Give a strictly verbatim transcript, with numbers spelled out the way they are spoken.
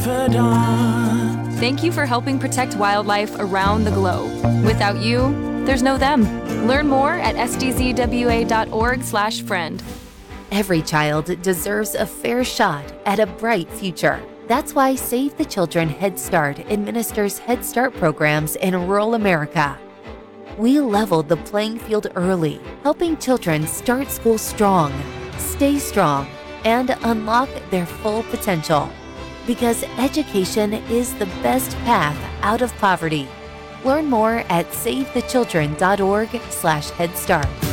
confidant. Thank you for helping protect wildlife around the globe. Without you, there's no them. Learn more at s d z w a dot org slash friend. Every child deserves a fair shot at a bright future. That's why Save the Children Head Start administers Head Start programs in rural America. We leveled the playing field early, helping children start school strong, stay strong, and unlock their full potential. Because education is the best path out of poverty. Learn more at save the children dot org slash head start.